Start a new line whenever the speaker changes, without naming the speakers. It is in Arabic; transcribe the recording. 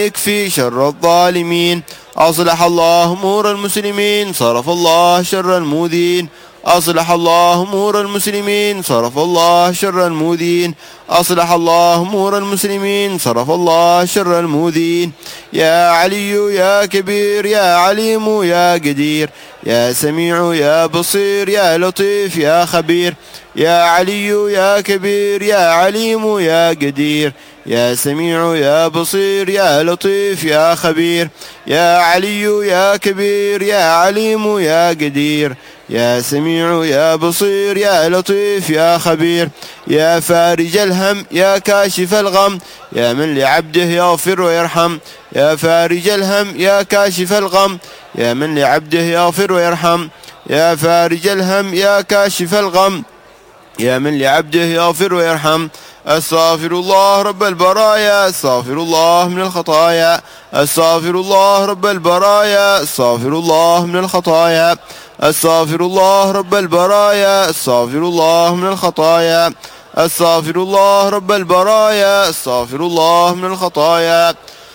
يكفي شر الظالمين. أصلح الله أمور المسلمين صرف الله شر المؤذين. أصلح الله أمور المسلمين صرف الله شر المؤذين. أصلح الله أمور المسلمين صرف الله شر المؤذين. يا علي يا كبير يا عليم يا قدير يا سميع يا بصير يا لطيف يا خبير. يا علي يا كبير يا عليم يا قدير يا سميع يا بصير يا لطيف يا خبير. يا علي يا كبير يا عليم يا قدير يا سميع يا بصير يا لطيف يا خبير. يا فارج الهم يا كاشف الغم يا من لعبده يغفر ويرحم. يا فارج الهم يا كاشف الغم يا من لعبده يغفر ويرحم. يا فارج الهم يا كاشف الغم يا من لعبده يغفر ويرحم. أستغفر الله رب البرايا أستغفر الله من الخطايا. أستغفر الله رب البرايا أستغفر الله من الخطايا. أستغفر الله رب البرايا أستغفر الله من الخطايا. أستغفر الله رب البرايا أستغفر الله من الخطايا.